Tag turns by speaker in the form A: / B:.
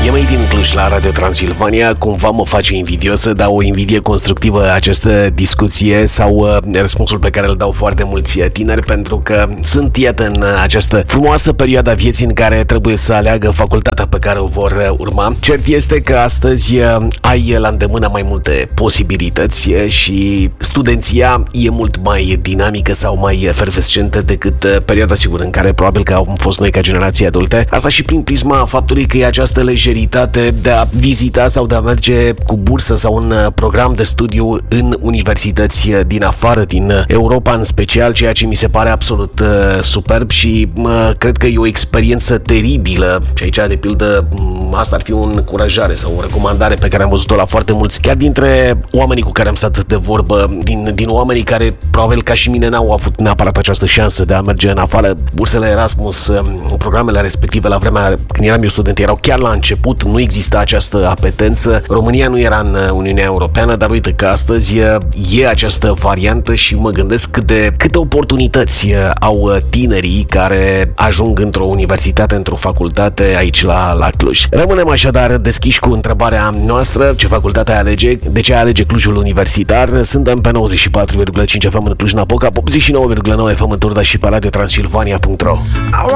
A: E mai din Cluj la Radio Transilvania. Cumva mă face invidios, dar o invidie constructivă această discuție sau răspunsul pe care îl dau foarte mulți tineri, pentru că sunt, iată, în această frumoasă perioadă a vieții în care trebuie să aleagă facultatea pe care o vor urma. Cert este că astăzi ai la îndemână mai multe posibilități și studenția e mult mai dinamică sau mai efervescentă decât perioada, sigur, în care probabil că am fost noi ca generație adulte. Asta și prin prisma faptului că e această lejeritate de a vizita sau de a merge cu bursă sau un program de studiu în universități din afară, din Europa în special, ceea ce mi se pare absolut superb și cred că e o experiență teribilă. Și aici, de pildă, asta ar fi o încurajare sau o recomandare pe care am văzut-o la foarte mulți, chiar dintre oamenii cu care am stat de vorbă, din oamenii care probabil ca și mine n-au avut neapărat această șansă de a merge în afară. Bursele Erasmus, programele respective la vremea când eram eu student erau chiar la început, nu exista această apetență. România nu era în Uniunea Europeană, dar uite că astăzi e această variantă și mă gândesc câte oportunități au tinerii care ajung într-o universitate, într-o facultate aici la Cluj. Rămânem așadar deschiși cu întrebarea noastră: ce facultate alege? De ce alege Clujul Universitar? Suntem pe 94,5 FM în Cluj-Napoca, 89,9 FM în Turda și pe Radio Transilvania.ro.